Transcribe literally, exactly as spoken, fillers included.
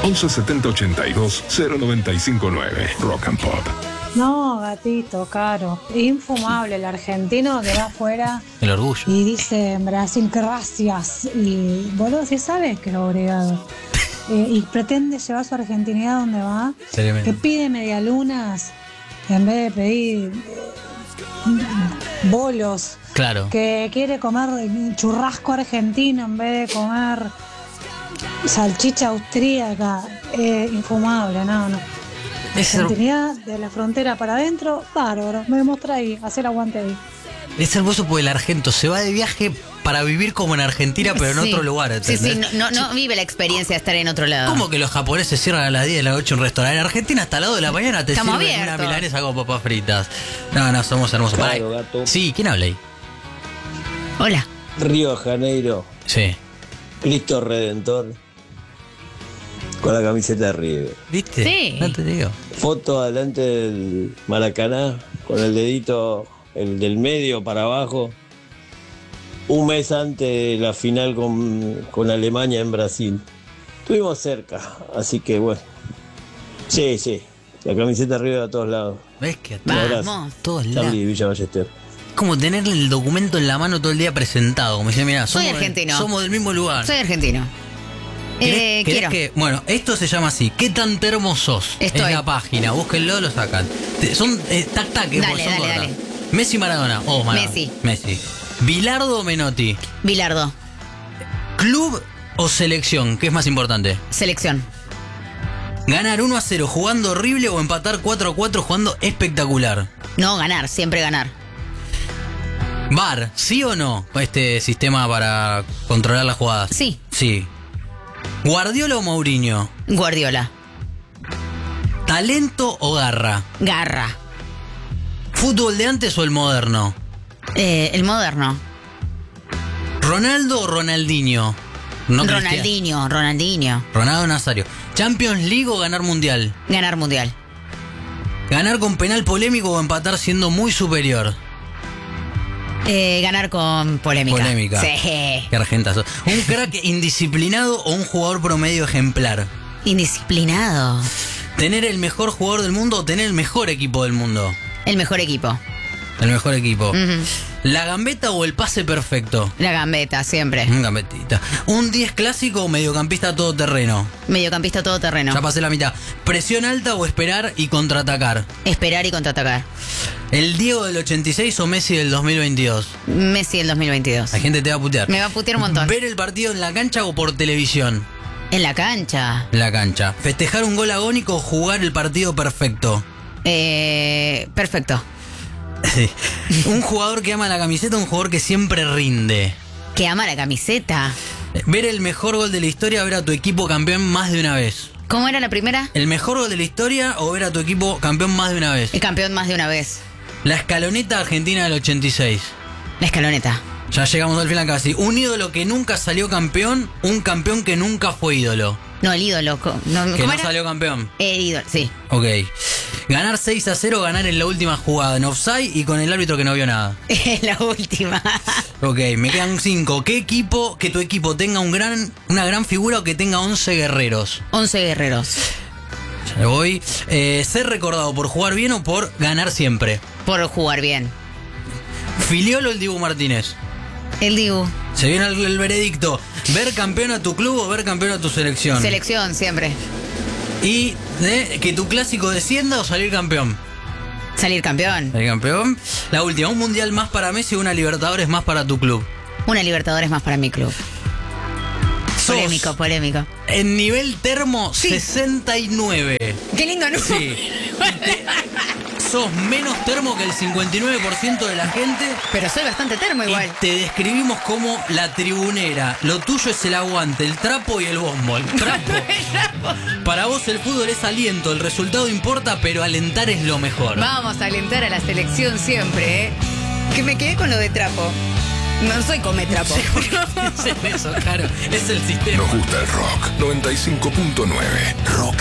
once setenta ochenta y dos cero noventa y cinco nueve. Rock and Pop. No, gatito, caro. Infumable el argentino que va afuera. El orgullo. Y dice en Brasil, gracias. Y boludo, si sabes que lo obligado. Eh, y pretende llevar su argentinidad donde va. Tremendo. Que pide medialunas en vez de pedir eh, bolos. Claro. Que quiere comer churrasco argentino en vez de comer salchicha austríaca. Eh, infumable, no, no. Es, Argentinidad de la frontera para adentro, bárbaro. Me demuestra ahí, hacer aguante ahí. es hermoso porque el argento se va de viaje para vivir como en Argentina, pero en Sí. otro lugar. Sí, ¿entendés? sí, no, no, no vive la experiencia de estar en otro lado. ¿Cómo que los japoneses cierran a las diez de la noche un restaurante? En Argentina hasta las dos de la mañana te Estamos sirven abiertos. una milanesa con papas fritas. No, no, somos hermosos. Claro, Pará. gato. Sí, ¿quién habla ahí? Hola. Río de Janeiro, Sí. Cristo Redentor, con la camiseta de River. ¿Viste? Sí. No te digo. Foto adelante del Maracaná, con el dedito, el del medio para abajo. Un mes antes de la final con, con Alemania en Brasil. Estuvimos cerca, así que bueno. Sí, sí. La camiseta arriba a todos lados. ¿Ves que a Un abrazo. Vamos. todos lados? Charlie Villa Ballester. Como tener el documento en la mano todo el día presentado. Como decir, mira, Soy somos, argentino. somos del mismo lugar. Soy argentino. ¿Querés- Eh, querés quiero. que- bueno, esto se llama así. ¿Qué tan termo sos? Estoy. Es la página. Búsquenlo, lo sacan. Te- son eh, tac tac. eh, Dale, son dale, cortas. dale. Messi, Maradona. Oh, Maradona. Messi. Messi. Bilardo o Menotti. Bilardo. Club o selección. ¿Qué es más importante? Selección. Ganar uno a cero jugando horrible o empatar cuatro a cuatro jugando espectacular. No, ganar, siempre ganar. V A R, ¿sí o no? Este sistema para controlar las jugadas. Sí. Sí. ¿Guardiola o Mourinho? Guardiola. ¿Talento o garra? Garra. ¿Fútbol de antes o el moderno? Eh, el moderno. ¿Ronaldo o Ronaldinho? No Cristiano. Ronaldinho, Ronaldinho. Ronaldo Nazario. ¿Champions League o ganar mundial? Ganar mundial. ¿Ganar con penal polémico o empatar siendo muy superior? Eh, ganar con polémica. Polémica. Sí. Qué argentazo. ¿Un crack indisciplinado o un jugador promedio ejemplar? Indisciplinado. ¿Tener el mejor jugador del mundo o tener el mejor equipo del mundo? El mejor equipo. El mejor equipo. Ujú. ¿La gambeta o el pase perfecto? La gambeta, siempre. Un gambetita. ¿Un diez clásico o mediocampista todoterreno? Mediocampista todoterreno. Ya pasé la mitad. ¿Presión alta o esperar y contraatacar? Esperar y contraatacar. ¿El Diego del ochenta y seis o Messi del dos mil veintidós? Messi del dos mil veintidós. La gente te va a putear. Me va a putear un montón. ¿Ver el partido en la cancha o por televisión? En la cancha. En la cancha. ¿Festejar un gol agónico o jugar el partido perfecto? Eh, perfecto. Sí. ¿Un jugador que ama la camiseta o un jugador que siempre rinde? Que ama la camiseta. ¿Ver el mejor gol de la historia o ver a tu equipo campeón más de una vez? ¿Cómo era la primera? ¿El mejor gol de la historia o ver a tu equipo campeón más de una vez? El campeón más de una vez. La escaloneta argentina del ochenta y seis. La escaloneta. Ya llegamos al final casi. Un ídolo que nunca salió campeón, un campeón que nunca fue ídolo. No, el ídolo. co- No, Que ¿cómo no era? salió campeón. El ídolo, sí. Ok. Ganar seis a cero, ganar en la última jugada en offside y con el árbitro que no vio nada. La última. Ok, me quedan cinco. ¿Qué equipo, que tu equipo tenga un gran, una gran figura o que tenga once guerreros? Once guerreros. Ya le voy. Eh, ¿Ser recordado por jugar bien o por ganar siempre? Por jugar bien. ¿Filiol o el Dibu Martínez? El Dibu. Se viene el, el veredicto. ¿Ver campeón a tu club o ver campeón a tu selección? Selección, siempre. ¿Y eh, que tu clásico descienda o salir campeón? Salir campeón. Salir campeón. La última, ¿un mundial más para Messi o una Libertadores más para tu club? Una Libertadores más para mi club. Sos, Polémico, polémico. en nivel termo, Sí. sesenta y nueve. Qué lindo, ¿no? Sí. Te- sos menos termo que el cincuenta y nueve por ciento de la gente. Pero soy bastante termo igual. Y te describimos como la tribunera. Lo tuyo es el aguante, el trapo y el bombo. El trapo. Para vos el fútbol es aliento, el resultado importa, pero alentar es lo mejor. Vamos a alentar a la selección siempre, ¿eh? Que me quedé con lo de trapo. No soy come trapo. Es eso, claro. Es el sistema. Nos gusta el rock. noventa y cinco punto nueve. Rock